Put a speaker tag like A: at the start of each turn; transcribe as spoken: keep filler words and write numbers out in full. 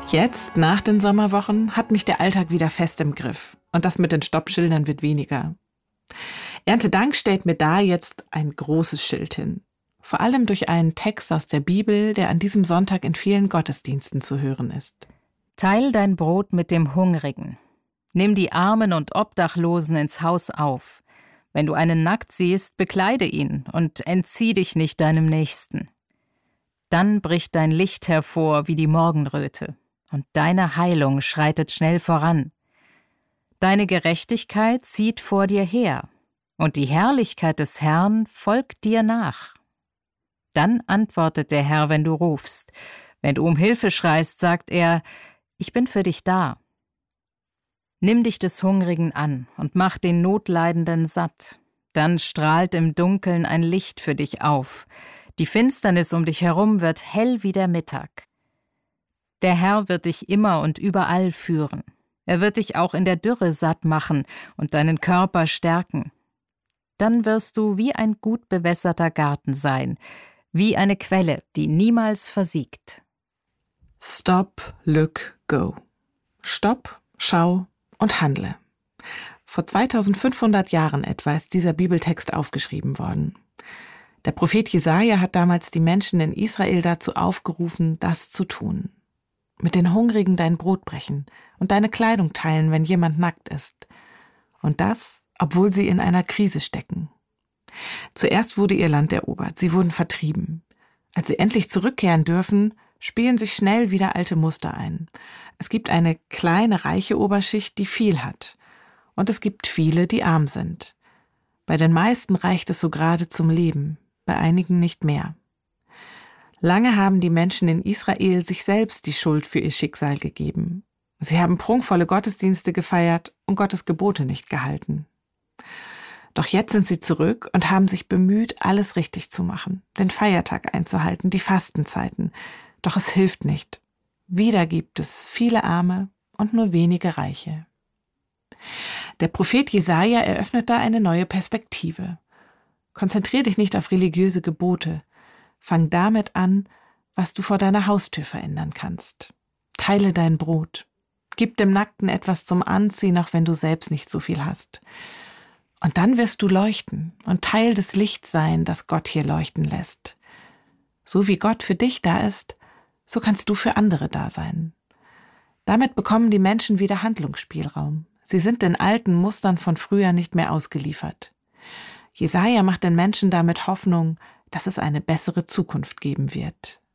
A: Jetzt, nach den Sommerwochen, hat mich der Alltag wieder fest im Griff. Und das mit den Stoppschildern wird weniger. Erntedank stellt mir da jetzt ein großes Schild hin. Vor allem durch einen Text aus der Bibel, der an diesem Sonntag in vielen Gottesdiensten zu hören ist.
B: Teil dein Brot mit dem Hungrigen. Nimm die Armen und Obdachlosen ins Haus auf. Wenn du einen nackt siehst, bekleide ihn und entzieh dich nicht deinem Nächsten. Dann bricht dein Licht hervor wie die Morgenröte, und deine Heilung schreitet schnell voran. Deine Gerechtigkeit zieht vor dir her, und die Herrlichkeit des Herrn folgt dir nach. Dann antwortet der Herr, wenn du rufst. Wenn du um Hilfe schreist, sagt er, ich bin für dich da. Nimm dich des Hungrigen an und mach den Notleidenden satt. Dann strahlt im Dunkeln ein Licht für dich auf. Die Finsternis um dich herum wird hell wie der Mittag. Der Herr wird dich immer und überall führen. Er wird dich auch in der Dürre satt machen und deinen Körper stärken. Dann wirst du wie ein gut bewässerter Garten sein, wie eine Quelle, die niemals versiegt.
A: Stop, look, go. Stopp, schau und handle. Vor zweitausendfünfhundert Jahren etwa ist dieser Bibeltext aufgeschrieben worden. Der Prophet Jesaja hat damals die Menschen in Israel dazu aufgerufen, das zu tun. Mit den Hungrigen dein Brot brechen und deine Kleidung teilen, wenn jemand nackt ist. Und das, obwohl sie in einer Krise stecken. Zuerst wurde ihr Land erobert, sie wurden vertrieben. Als sie endlich zurückkehren dürfen, spielen sich schnell wieder alte Muster ein. Es gibt eine kleine, reiche Oberschicht, die viel hat. Und es gibt viele, die arm sind. Bei den meisten reicht es so gerade zum Leben, bei einigen nicht mehr. Lange haben die Menschen in Israel sich selbst die Schuld für ihr Schicksal gegeben. Sie haben prunkvolle Gottesdienste gefeiert und Gottes Gebote nicht gehalten. Doch jetzt sind sie zurück und haben sich bemüht, alles richtig zu machen, den Feiertag einzuhalten, die Fastenzeiten. Doch es hilft nicht. Wieder gibt es viele Arme und nur wenige Reiche. Der Prophet Jesaja eröffnet da eine neue Perspektive. Konzentrier dich nicht auf religiöse Gebote. Fang damit an, was du vor deiner Haustür verändern kannst. Teile dein Brot. Gib dem Nackten etwas zum Anziehen, auch wenn du selbst nicht so viel hast. Und dann wirst du leuchten und Teil des Lichts sein, das Gott hier leuchten lässt. So wie Gott für dich da ist, so kannst du für andere da sein. Damit bekommen die Menschen wieder Handlungsspielraum. Sie sind den alten Mustern von früher nicht mehr ausgeliefert. Jesaja macht den Menschen damit Hoffnung, dass es eine bessere Zukunft geben wird.